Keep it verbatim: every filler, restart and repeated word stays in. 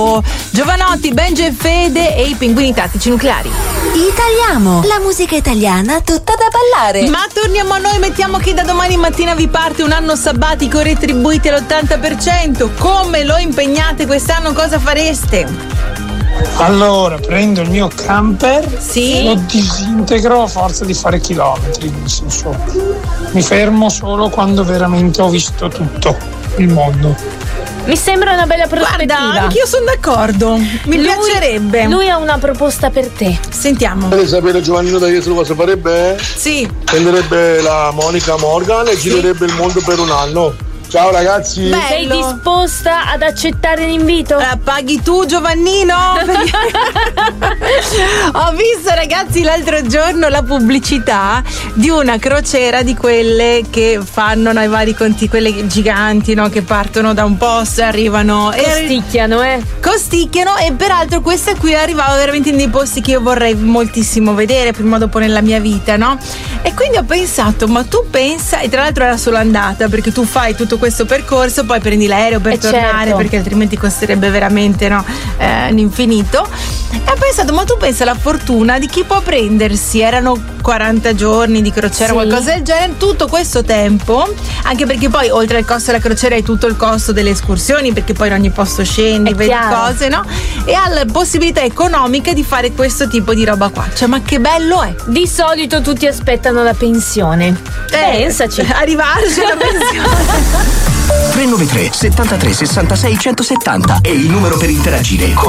Giovanotti, Benji e Fede e i Pinguini Tattici Nucleari. Italiamo, la musica italiana tutta da ballare. Ma torniamo a noi, mettiamo che da domani mattina vi parte un anno sabbatico retribuiti all'ottanta per cento. Come lo impegnate quest'anno? Cosa fareste? Allora, prendo il mio camper, sì, lo disintegro a forza di fare chilometri, nel senso, mi fermo solo quando veramente ho visto tutto il mondo. Mi sembra una bella prospettiva. Guarda, anch'io sono d'accordo. Mi lui, piacerebbe. Lui ha una proposta per te. Sentiamo. Vuoi sapere Giovannino da Jesolo cosa farebbe? Sì. Prenderebbe la Monica Morgan e sì, girerebbe il mondo per un anno. Ciao ragazzi. Bello. Sei disposta ad accettare l'invito? La paghi tu, Giovannino? Ho visto, ragazzi, l'altro giorno la pubblicità di una crociera di quelle che fanno no, i vari conti, quelle giganti, no, che partono da un posto e arrivano. Costicchiano, eh? Costicchiano, e peraltro questa qui arrivava veramente in dei posti che io vorrei moltissimo vedere prima o dopo nella mia vita, no? E quindi ho pensato, ma tu pensa, e tra l'altro era solo andata, perché tu fai tutto questo percorso, poi prendi l'aereo per eh tornare, certo, perché altrimenti costerebbe veramente no, eh, l'infinito. E ho pensato, ma tu pensa alla fortuna di chi può prendersi, erano quaranta giorni di crociera, sì, qualcosa del genere, tutto questo tempo, anche perché poi oltre al costo della crociera hai tutto il costo delle escursioni, perché poi in ogni posto scendi, è vedi chiaro, cose, no? E ha la possibilità economica di fare questo tipo di roba qua. Cioè, ma che bello è! Di solito tutti aspettano la pensione. Eh, Pensaci. Arrivarci alla pensione. tre nove tre settantatré sessantasei centosettanta è il numero per interagire con